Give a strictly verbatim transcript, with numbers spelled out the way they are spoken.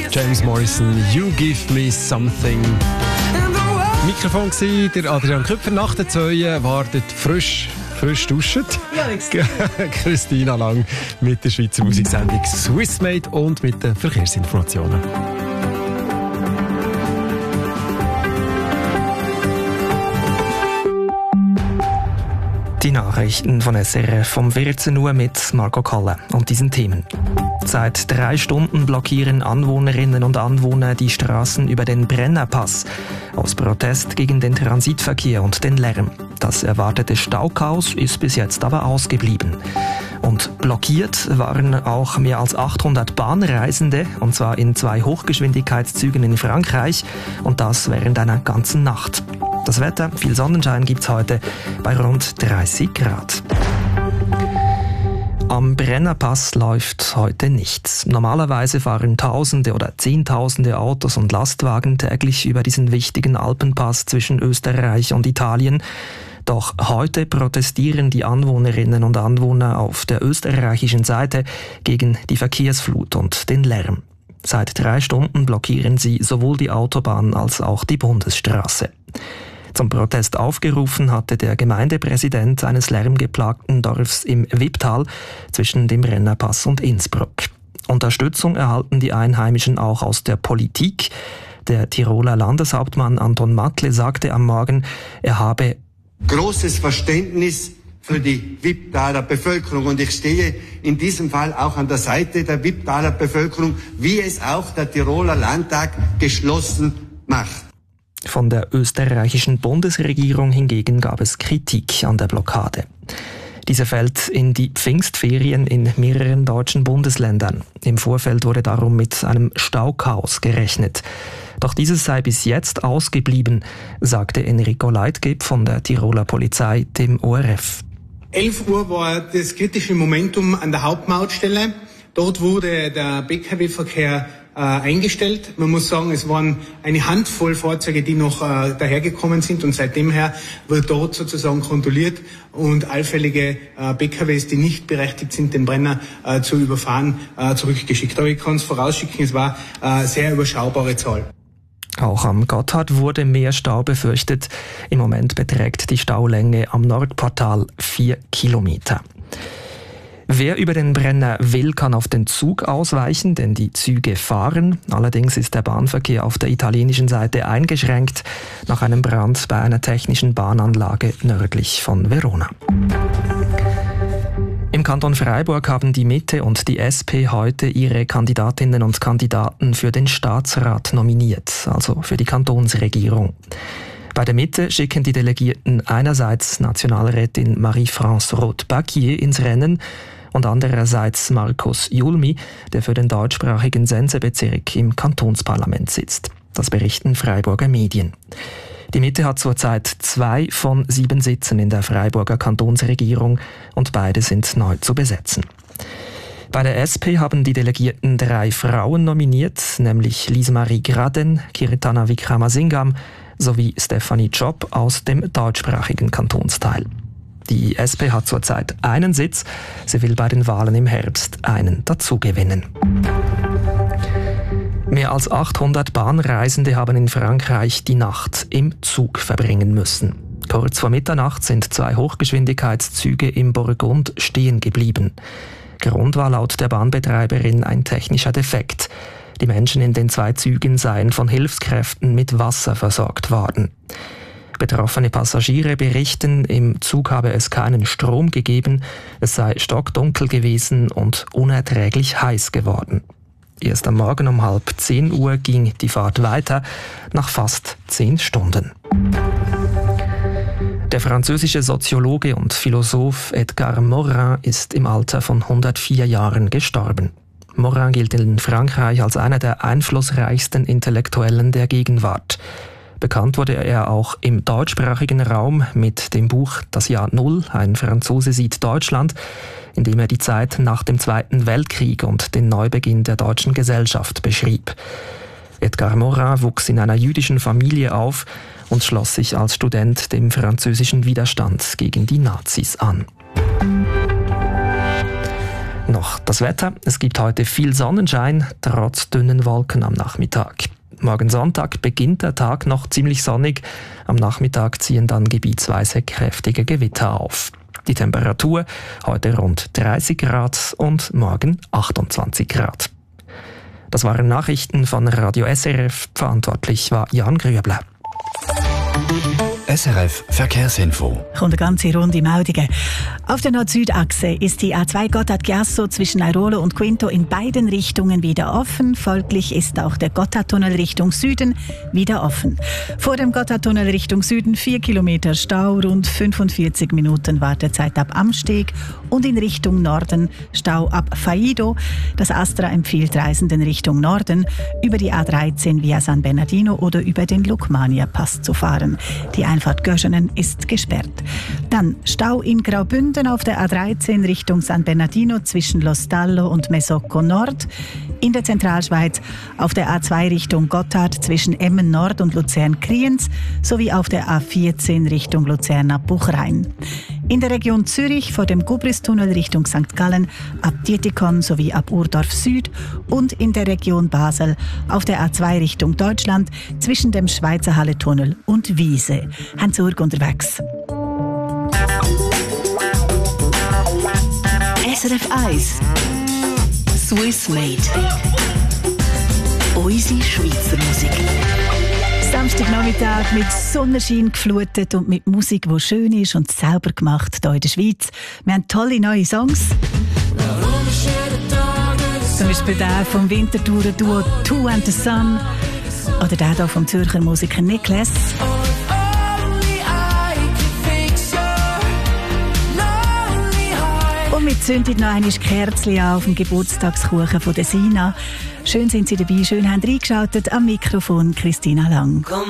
James Morrison, You Give Me Something. Mikrofon war der Adrian Küpfer. Nach der zwei wartet frisch, frisch duschen. Christina Lang mit der Schweizer Musiksendung Swissmade und mit den Verkehrsinformationen. Die Nachrichten von S R F um vierzehn Uhr mit Marco Kalle und diesen Themen. Seit drei Stunden blockieren Anwohnerinnen und Anwohner die Straßen über den Brennerpass aus Protest gegen den Transitverkehr und den Lärm. Das erwartete Stauchaos ist bis jetzt aber ausgeblieben. Und blockiert waren auch mehr als achthundert Bahnreisende, und zwar in zwei Hochgeschwindigkeitszügen in Frankreich, und das während einer ganzen Nacht. Das Wetter, viel Sonnenschein gibt's heute bei rund dreißig Grad. Am Brennerpass läuft heute nichts. Normalerweise fahren Tausende oder Zehntausende Autos und Lastwagen täglich über diesen wichtigen Alpenpass zwischen Österreich und Italien. Doch heute protestieren die Anwohnerinnen und Anwohner auf der österreichischen Seite gegen die Verkehrsflut und den Lärm. Seit drei Stunden blockieren sie sowohl die Autobahn als auch die Bundesstraße. Zum Protest aufgerufen hatte der Gemeindepräsident eines lärmgeplagten Dorfs im Wipptal zwischen dem Brennerpass und Innsbruck. Unterstützung erhalten die Einheimischen auch aus der Politik. Der Tiroler Landeshauptmann Anton Matle sagte am Morgen, er habe großes Verständnis für die Wipptaler Bevölkerung. Und ich stehe in diesem Fall auch an der Seite der Wipptaler Bevölkerung, wie es auch der Tiroler Landtag geschlossen macht. Von der österreichischen Bundesregierung hingegen gab es Kritik an der Blockade. Diese fällt in die Pfingstferien in mehreren deutschen Bundesländern. Im Vorfeld wurde darum mit einem Stauchaos gerechnet. Doch dieses sei bis jetzt ausgeblieben, sagte Enrico Leitgeb von der Tiroler Polizei dem O R F. elf Uhr war das kritische Momentum an der Hauptmautstelle. Dort wurde der B K W-Verkehr äh, eingestellt. Man muss sagen, es waren eine Handvoll Fahrzeuge, die noch äh, dahergekommen sind, und seitdem her wird dort sozusagen kontrolliert und allfällige äh, B K Ws, die nicht berechtigt sind, den Brenner äh, zu überfahren, äh, zurückgeschickt. Aber ich kann es vorausschicken, es war eine äh, sehr überschaubare Zahl. Auch am Gotthard wurde mehr Stau befürchtet. Im Moment beträgt die Staulänge am Nordportal vier Kilometer. Wer über den Brenner will, kann auf den Zug ausweichen, denn die Züge fahren. Allerdings ist der Bahnverkehr auf der italienischen Seite eingeschränkt nach einem Brand bei einer technischen Bahnanlage nördlich von Verona. Im Kanton Freiburg haben die Mitte und die S P heute ihre Kandidatinnen und Kandidaten für den Staatsrat nominiert, also für die Kantonsregierung. Bei der Mitte schicken die Delegierten einerseits Nationalrätin Marie-France Roth-Baquier ins Rennen und andererseits Markus Julmi, der für den deutschsprachigen Sensebezirk im Kantonsparlament sitzt. Das berichten Freiburger Medien. Die Mitte hat zurzeit zwei von sieben Sitzen in der Freiburger Kantonsregierung und beide sind neu zu besetzen. Bei der S P haben die Delegierten drei Frauen nominiert, nämlich Lise-Marie Graden, Kirtana Wickramasingam sowie Stefanie Job aus dem deutschsprachigen Kantonsteil. Die S P hat zurzeit einen Sitz, sie will bei den Wahlen im Herbst einen dazugewinnen. Mehr als achthundert Bahnreisende haben in Frankreich die Nacht im Zug verbringen müssen. Kurz vor Mitternacht sind zwei Hochgeschwindigkeitszüge im Burgund stehen geblieben. Grund war laut der Bahnbetreiberin ein technischer Defekt. Die Menschen in den zwei Zügen seien von Hilfskräften mit Wasser versorgt worden. Betroffene Passagiere berichten, im Zug habe es keinen Strom gegeben, es sei stockdunkel gewesen und unerträglich heiß geworden. Erst am Morgen um halb zehn Uhr ging die Fahrt weiter, nach fast zehn Stunden. Der französische Soziologe und Philosoph Edgar Morin ist im Alter von hundertvier Jahren gestorben. Morin gilt in Frankreich als einer der einflussreichsten Intellektuellen der Gegenwart. Bekannt wurde er auch im deutschsprachigen Raum mit dem Buch Das Jahr Null, ein Franzose sieht Deutschland, in dem er die Zeit nach dem Zweiten Weltkrieg und den Neubeginn der deutschen Gesellschaft beschrieb. Edgar Morin wuchs in einer jüdischen Familie auf und schloss sich als Student dem französischen Widerstand gegen die Nazis an. noch das Wetter. Es gibt heute viel Sonnenschein, trotz dünnen Wolken am Nachmittag. Morgen Sonntag beginnt der Tag noch ziemlich sonnig. Am Nachmittag ziehen dann gebietsweise kräftige Gewitter auf. Die Temperatur heute rund dreißig Grad und morgen achtundzwanzig Grad. Das waren Nachrichten von Radio S R F. Verantwortlich war Jan Grüebler. S R F Verkehrsinfo. Kommt eine ganze Runde Meldungen. Auf der Nord-Süd-Achse ist die A zwei Gotthard-Chiasso zwischen Airolo und Quinto in beiden Richtungen wieder offen. Folglich ist auch der Gotthardtunnel Richtung Süden wieder offen. Vor dem Gotthardtunnel Richtung Süden vier Kilometer Stau, rund fünfundvierzig Minuten Wartezeit ab Amsteg und in Richtung Norden Stau ab Faido. Das Astra empfiehlt Reisenden Richtung Norden über die A dreizehn via San Bernardino oder über den Lukmania-Pass zu fahren. Die Einfahrt Göschenen ist gesperrt. Dann Stau in Graubünden auf der A dreizehn Richtung San Bernardino zwischen Lo Stallo und Mesocco Nord. In der Zentralschweiz auf der A zwei Richtung Gotthard zwischen Emmen Nord und Luzern-Kriens sowie auf der A vierzehn Richtung Luzerner Buchrein. In der Region Zürich vor dem Gubristunnel Richtung Sankt Gallen ab Dietikon sowie ab Urdorf Süd und in der Region Basel auf der A zwei Richtung Deutschland zwischen dem Schweizer Halletunnel und Wiese. Hans-Urg unterwegs. S R F eins Swiss Made. Unsere Schweizer Musik. Samstagnachmittag mit Sonnenschein geflutet und mit Musik, die schön ist und selber gemacht hier in der Schweiz. Wir haben tolle neue Songs. Zum Beispiel der vom Winterthurer Duo Two and the Sun oder der hier vom Zürcher Musiker Niklas. Und wir zünden noch einmal Kerzchen auf dem Geburtstagskuchen von der Sina. Schön sind Sie dabei, schön haben Sie eingeschaltet. Am Mikrofon Christina Lang.